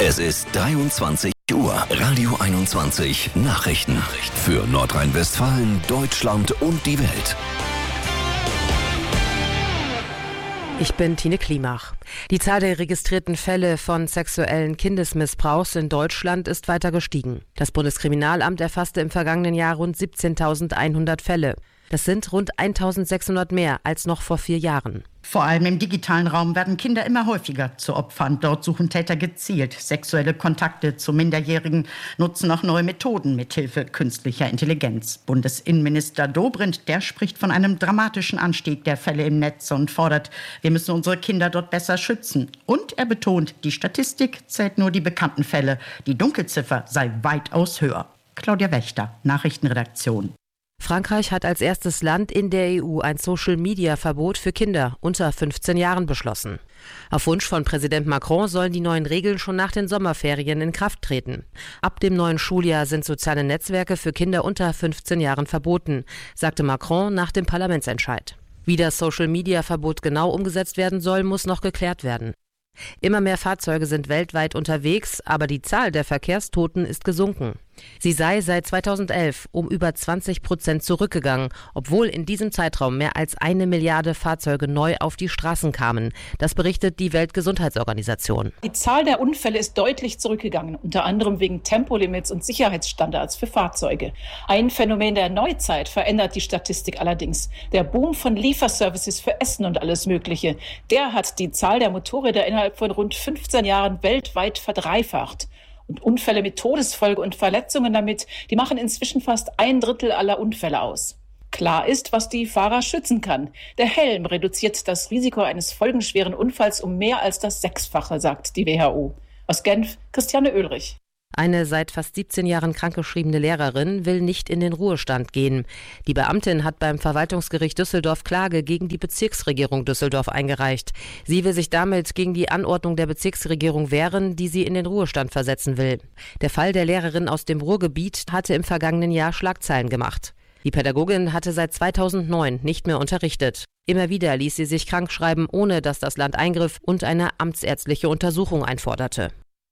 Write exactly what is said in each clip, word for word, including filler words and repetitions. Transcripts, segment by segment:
Es ist dreiundzwanzig Uhr. Radio einundzwanzig Nachrichten. Für Nordrhein-Westfalen, Deutschland und die Welt. Ich bin Tine Klimach. Die Zahl der registrierten Fälle von sexuellen Kindesmissbrauchs in Deutschland ist weiter gestiegen. Das Bundeskriminalamt erfasste im vergangenen Jahr rund siebzehntausendeinhundert Fälle. Das sind rund eintausendsechshundert mehr als noch vor vier Jahren. Vor allem im digitalen Raum werden Kinder immer häufiger zu Opfern. Dort suchen Täter gezielt sexuelle Kontakte zu Minderjährigen, nutzen auch neue Methoden mithilfe künstlicher Intelligenz. Bundesinnenminister Dobrindt, der spricht von einem dramatischen Anstieg der Fälle im Netz und fordert, wir müssen unsere Kinder dort besser schützen. Und er betont, die Statistik zählt nur die bekannten Fälle. Die Dunkelziffer sei weitaus höher. Claudia Wächter, Nachrichtenredaktion. Frankreich hat als erstes Land in der E U ein Social-Media-Verbot für Kinder unter fünfzehn Jahren beschlossen. Auf Wunsch von Präsident Macron sollen die neuen Regeln schon nach den Sommerferien in Kraft treten. Ab dem neuen Schuljahr sind soziale Netzwerke für Kinder unter fünfzehn Jahren verboten, sagte Macron nach dem Parlamentsentscheid. Wie das Social-Media-Verbot genau umgesetzt werden soll, muss noch geklärt werden. Immer mehr Fahrzeuge sind weltweit unterwegs, aber die Zahl der Verkehrstoten ist gesunken. Sie sei seit zweitausendelf um über zwanzig Prozent zurückgegangen, obwohl in diesem Zeitraum mehr als eine Milliarde Fahrzeuge neu auf die Straßen kamen. Das berichtet die Weltgesundheitsorganisation. Die Zahl der Unfälle ist deutlich zurückgegangen, unter anderem wegen Tempolimits und Sicherheitsstandards für Fahrzeuge. Ein Phänomen der Neuzeit verändert die Statistik allerdings. Der Boom von Lieferservices für Essen und alles Mögliche, der hat die Zahl der Motorräder innerhalb von rund fünfzehn Jahren weltweit verdreifacht. Und Unfälle mit Todesfolge und Verletzungen damit, die machen inzwischen fast ein Drittel aller Unfälle aus. Klar ist, was die Fahrer schützen kann. Der Helm reduziert das Risiko eines folgenschweren Unfalls um mehr als das Sechsfache, sagt die W H O. Aus Genf, Christiane Oehlrich. Eine seit fast siebzehn Jahren krankgeschriebene Lehrerin will nicht in den Ruhestand gehen. Die Beamtin hat beim Verwaltungsgericht Düsseldorf Klage gegen die Bezirksregierung Düsseldorf eingereicht. Sie will sich damit gegen die Anordnung der Bezirksregierung wehren, die sie in den Ruhestand versetzen will. Der Fall der Lehrerin aus dem Ruhrgebiet hatte im vergangenen Jahr Schlagzeilen gemacht. Die Pädagogin hatte seit zweitausendneun nicht mehr unterrichtet. Immer wieder ließ sie sich krankschreiben, ohne dass das Land eingriff und eine amtsärztliche Untersuchung einforderte.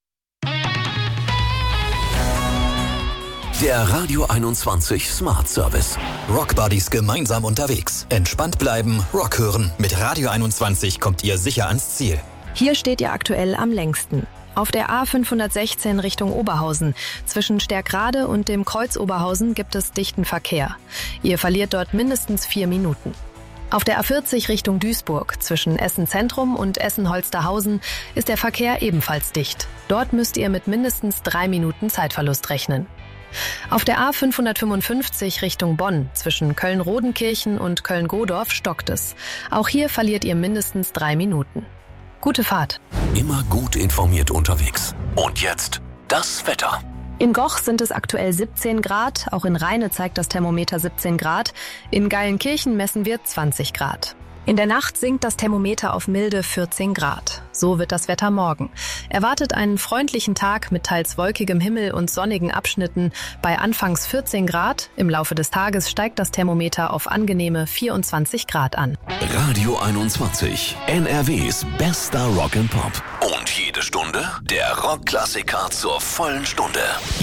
Der Radio einundzwanzig Smart Service. Rockbuddies gemeinsam unterwegs. Entspannt bleiben, Rock hören. Mit Radio einundzwanzig kommt ihr sicher ans Ziel. Hier steht ihr aktuell am längsten. Auf der A fünfhundertsechzehn Richtung Oberhausen. Zwischen Sterkrade und dem Kreuz Oberhausen gibt es dichten Verkehr. Ihr verliert dort mindestens vier Minuten. Auf der A vierzig Richtung Duisburg, zwischen Essen Zentrum und Essen-Holsterhausen, ist der Verkehr ebenfalls dicht. Dort müsst ihr mit mindestens drei Minuten Zeitverlust rechnen. Auf der A fünfhundertfünfundfünfzig Richtung Bonn, zwischen Köln-Rodenkirchen und Köln-Godorf stockt es. Auch hier verliert ihr mindestens drei Minuten. Gute Fahrt. Immer gut informiert unterwegs. Und jetzt das Wetter. In Goch sind es aktuell siebzehn Grad, auch in Rheine zeigt das Thermometer siebzehn Grad. In Geilenkirchen messen wir zwanzig Grad. In der Nacht sinkt das Thermometer auf milde vierzehn Grad. So wird das Wetter morgen. Erwartet einen freundlichen Tag mit teils wolkigem Himmel und sonnigen Abschnitten bei anfangs vierzehn Grad. Im Laufe des Tages steigt das Thermometer auf angenehme vierundzwanzig Grad an. Radio einundzwanzig, N R Ws bester Rock and Pop. Und jede Stunde der Rockklassiker zur vollen Stunde.